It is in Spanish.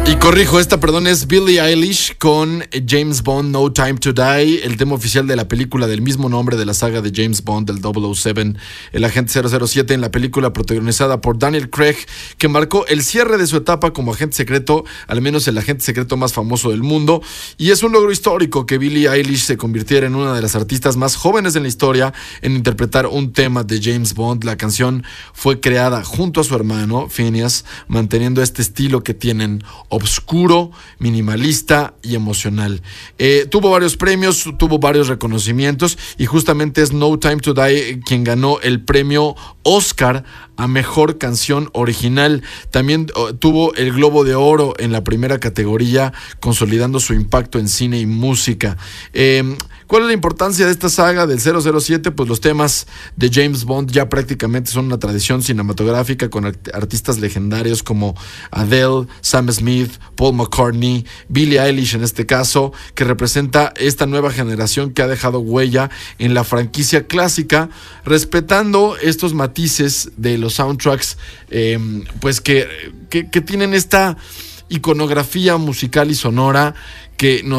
Y corrijo, es Billie Eilish con James Bond, No Time to Die, el tema oficial de la película del mismo nombre de la saga de James Bond, del 007, el agente 007, en la película protagonizada por Daniel Craig, que marcó el cierre de su etapa como agente secreto, al menos el agente secreto más famoso del mundo, y es un logro histórico que Billie Eilish se convirtiera en una de las artistas más jóvenes en la historia en interpretar un tema de James Bond. La canción fue creada junto a su hermano, Phineas, manteniendo este estilo que tienen obscuro, minimalista y emocional. Tuvo varios premios, tuvo varios reconocimientos y justamente es No Time to Die quien ganó el premio Oscar a Mejor Canción Original. También tuvo el Globo de Oro en la primera categoría, consolidando su impacto en cine y música. ¿Cuál es la importancia de esta saga del 007? Pues los temas de James Bond ya prácticamente son una tradición cinematográfica con artistas legendarios como Adele, Sam Smith, Paul McCartney, Billie Eilish en este caso, que representa esta nueva generación que ha dejado huella en la franquicia clásica, respetando estos matices de los soundtracks, pues que tienen esta iconografía musical y sonora que nos